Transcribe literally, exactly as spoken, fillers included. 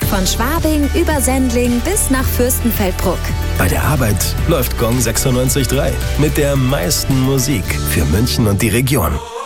Von Schwabing über Sendling bis nach Fürstenfeldbruck. Bei der Arbeit läuft Gong sechsundneunzig Komma drei mit der meisten Musik für München und die Region.